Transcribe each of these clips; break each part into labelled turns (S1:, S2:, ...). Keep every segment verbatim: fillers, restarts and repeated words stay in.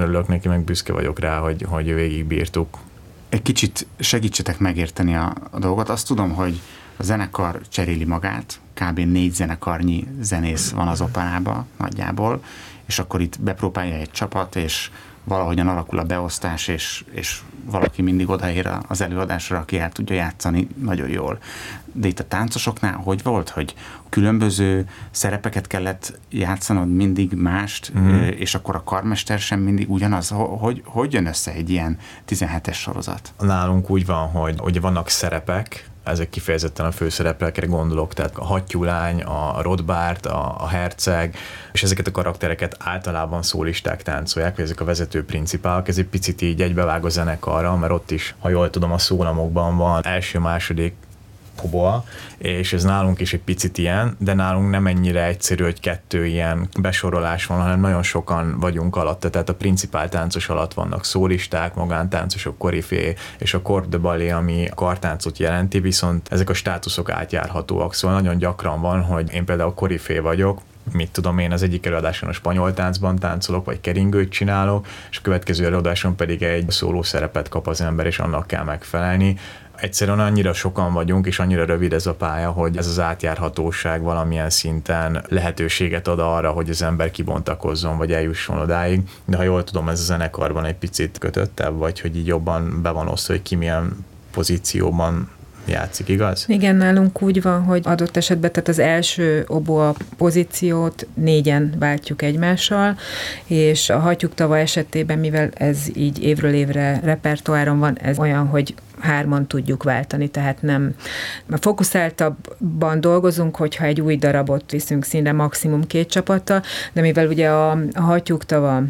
S1: örülök neki, meg büszke vagyok rá, hogy, hogy végigbírtuk.
S2: Egy kicsit segítsetek megérteni a, a dolgot. Azt tudom, hogy a zenekar cseréli magát, kb. négy zenekarnyi zenész van az operában nagyjából, és akkor itt bepróbálja egy csapat, és valahogyan alakul a beosztás, és, és valaki mindig odaér az előadásra, aki el tudja játszani nagyon jól. De itt a táncosoknál hogy volt, hogy különböző szerepeket kellett játszanod, mindig mást, mm. és akkor a karmester sem mindig ugyanaz? Hogy, hogy jön össze egy ilyen tizenhetes sorozat?
S1: Nálunk úgy van, hogy ugye vannak szerepek, ezek kifejezetten a főszereplőkre gondolok, tehát a hattyúlány, a Rodbárt, a, a herceg, és ezeket a karaktereket általában szólisták táncolják, vagy ezek a vezető principálok, ez egy picit így egybevág a zenekarra, mert ott is, ha jól tudom, a szólamokban van első-második oboa, és ez nálunk is egy picit ilyen, de nálunk nem ennyire egyszerű, hogy kettő ilyen besorolás van, hanem nagyon sokan vagyunk alatta, tehát a principál táncos alatt vannak szólisták, magántáncosok, korifé, és a corps de ballet, ami a kartáncot jelenti, viszont ezek a státuszok átjárhatóak, szóval nagyon gyakran van, hogy én például korifé vagyok, mit tudom én, az egyik előadáson a spanyol táncban táncolok, vagy keringőt csinálok, és a következő előadáson pedig egy szóló szerepet kap az ember, és annak kell megfelelni. Egyszerűen annyira sokan vagyunk, és annyira rövid ez a pálya, hogy ez az átjárhatóság valamilyen szinten lehetőséget ad arra, hogy az ember kibontakozzon, vagy eljusson odáig. De ha jól tudom, ez a zenekarban egy picit kötöttebb, vagy hogy így jobban be van osztva, hogy ki milyen pozícióban játszik, igaz?
S3: Igen, nálunk úgy van, hogy adott esetben, tehát az első oboa pozíciót négyen váltjuk egymással, és a hattyúktava esetében, mivel ez így évről évre repertoáron van, ez olyan, hogy hárman tudjuk váltani, tehát nem fókuszáltabban dolgozunk, hogyha egy új darabot viszünk színre, maximum két csapattal, de mivel ugye a, a hattyúktava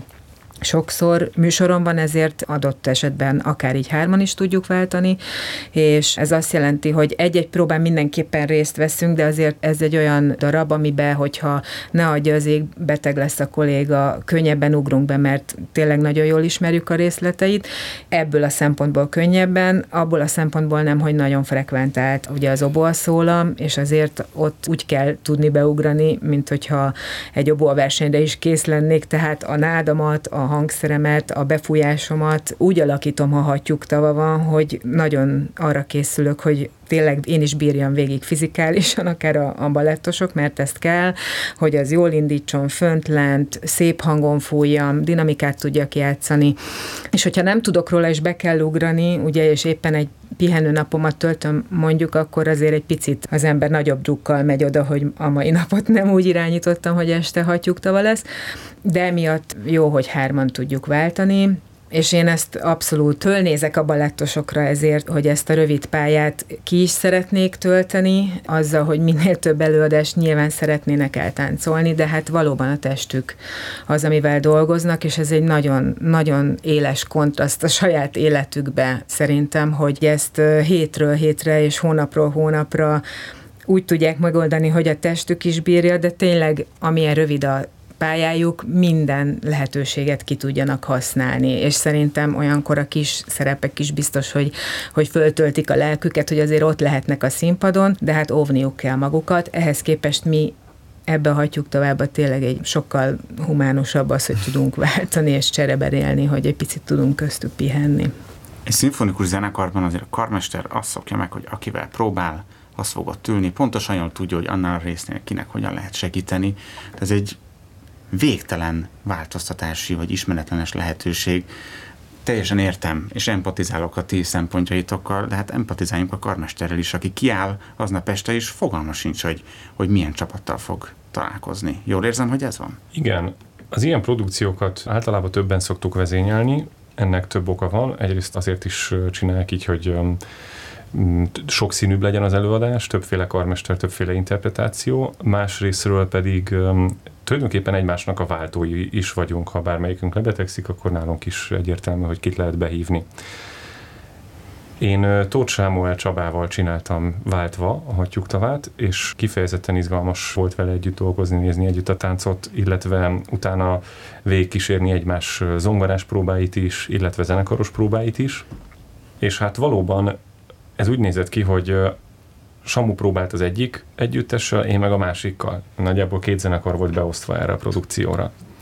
S3: sokszor műsoron van, ezért adott esetben akár így hárman is tudjuk váltani, és ez azt jelenti, hogy egy-egy próbán mindenképpen részt veszünk, de azért ez egy olyan darab, amiben, hogyha ne adja az ég, beteg lesz a kolléga, könnyebben ugrunk be, mert tényleg nagyon jól ismerjük a részleteit. Ebből a szempontból könnyebben, abból a szempontból nem, hogy nagyon frekventált ugye az oboa szólam, és azért ott úgy kell tudni beugrani, mint hogyha egy oboa versenyre is kész lennék, tehát a nádamat, a hangszeremet, a befújásomat úgy alakítom, ha hattyúktava van, hogy nagyon arra készülök, hogy tényleg én is bírjam végig fizikálisan, akár a, a balettosok, mert ezt kell, hogy az jól indítson fönt, lent, szép hangon fújjam, dinamikát tudjak játszani. És hogyha nem tudok róla, és be kell ugrani, ugye, és éppen egy pihenő napomat töltöm, mondjuk, akkor azért egy picit az ember nagyobb drukkal megy oda, hogy a mai napot nem úgy irányítottam, hogy este hattyúktava lesz, de emiatt jó, hogy hárman tudjuk váltani, és én ezt abszolút fölnézek a balettosokra ezért, hogy ezt a rövid pályát ki is szeretnék tölteni, azzal, hogy minél több előadást nyilván szeretnének eltáncolni, de hát valóban a testük az, amivel dolgoznak, és ez egy nagyon, nagyon éles kontraszt a saját életükbe szerintem, hogy ezt hétről hétre és hónapról hónapra úgy tudják megoldani, hogy a testük is bírja, de tényleg amilyen rövid a pályájuk, minden lehetőséget ki tudjanak használni, és szerintem olyankor a kis szerepek is biztos, hogy, hogy föltöltik a lelküket, hogy azért ott lehetnek a színpadon, de hát óvniuk kell magukat. Ehhez képest mi ebbe hagyjuk tovább, tényleg egy sokkal humánusabb az, hogy tudunk váltani és csereberélni, hogy egy picit tudunk köztük pihenni.
S2: Egy szimfonikus zenekarban azért a karmester azt szokja meg, hogy akivel próbál, az fog ott ülni, pontosan jól tudja, hogy annál a résznél kinek hogyan lehet segíteni. Ez egy végtelen változtatási vagy ismeretlenes lehetőség. Teljesen értem, és empatizálok a ti szempontjaitokkal, de hát empatizáljunk a karmesterrel is, aki kiáll aznap este, és fogalma sincs, hogy, hogy milyen csapattal fog találkozni. Jól érzem, hogy ez van?
S4: Igen. Az ilyen produkciókat általában többen szoktuk vezényelni, ennek több oka van. Egyrészt azért is csinálják így, hogy sokszínűbb legyen az előadás, többféle karmester, többféle interpretáció, másrésztről pedig tulajdonképpen egymásnak a váltói is vagyunk, ha bármelyikünk lebetegszik, akkor nálunk is egyértelmű, hogy kit lehet behívni. Én Tóth Sámuel Csabával csináltam váltva a hattyúktavát, és kifejezetten izgalmas volt vele együtt dolgozni, nézni együtt a táncot, illetve utána végigkísérni egymás zongorás próbáit is, illetve zenekaros próbáit is. És hát valóban ez úgy nézett ki, hogy Samu próbált az egyik együttessel, én meg a másikkal. Nagyjából két zenekar volt beosztva erre a produkcióra.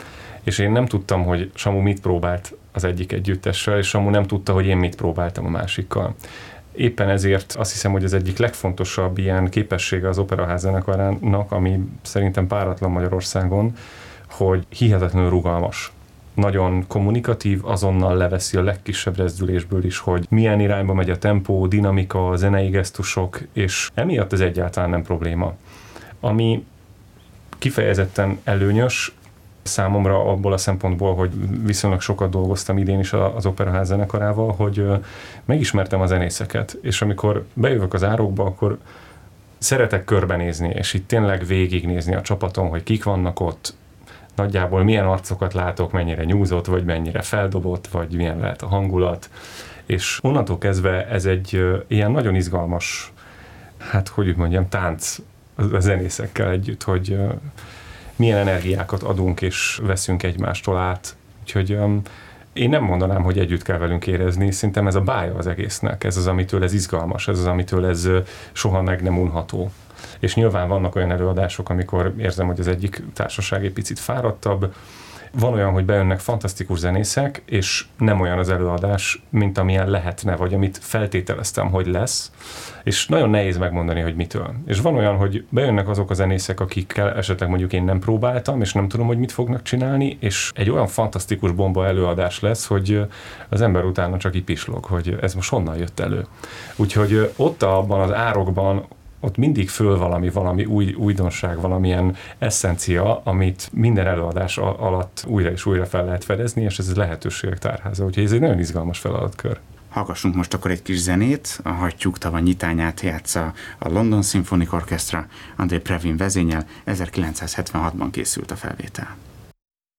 S4: És én nem tudtam, hogy Samu mit próbált az egyik együttessel, és Samu nem tudta, hogy én mit próbáltam a másikkal. Éppen ezért azt hiszem, hogy az egyik legfontosabb ilyen képessége az Operaház zenekarának, ami szerintem páratlan Magyarországon, hogy hihetetlenül rugalmas. Nagyon kommunikatív, azonnal leveszi a legkisebb rezdülésből is, hogy milyen irányba megy a tempó, dinamika, zenei gesztusok, és emiatt ez egyáltalán nem probléma. Ami kifejezetten előnyös számomra abból a szempontból, hogy viszonylag sokat dolgoztam idén is az Operaház zenekarával, hogy megismertem a zenészeket, és amikor bejövök az árokba, akkor szeretek körbenézni, és itt tényleg végignézni a csapaton, hogy kik vannak ott, nagyjából milyen arcokat látok, mennyire nyúzott, vagy mennyire feldobott, vagy milyen lehet a hangulat. És onnantól kezdve ez egy ilyen nagyon izgalmas, hát hogy úgy mondjam, tánc a zenészekkel együtt, hogy milyen energiákat adunk és veszünk egymástól át. Úgyhogy um, én nem mondanám, hogy együtt kell velünk érezni, szerintem ez a bája az egésznek, ez az, amitől ez izgalmas, ez az, amitől ez soha meg nem unható. És nyilván vannak olyan előadások, amikor érzem, hogy az egyik társaság egy picit fáradtabb. Van olyan, hogy bejönnek fantasztikus zenészek, és nem olyan az előadás, mint amilyen lehetne, vagy amit feltételeztem, hogy lesz, és nagyon nehéz megmondani, hogy mitől. És van olyan, hogy bejönnek azok a zenészek, akikkel esetleg mondjuk én nem próbáltam, és nem tudom, hogy mit fognak csinálni, és egy olyan fantasztikus bomba előadás lesz, hogy az ember utána csak így pislog, hogy ez most honnan jött elő. Úgyhogy ott abban az árokban ott mindig föl valami, valami új, újdonság, valamilyen eszencia, amit minden előadás alatt újra és újra fel lehet fedezni, és ez a lehetőségek tárháza. Úgyhogy ez egy nagyon izgalmas feladatkör.
S2: Hallgassunk most akkor egy kis zenét, a Hattyúk tava nyitányát játsza a London Symphonic Orchestra, André Previn vezényel, ezerkilencszázhetvenhatban készült a felvétel.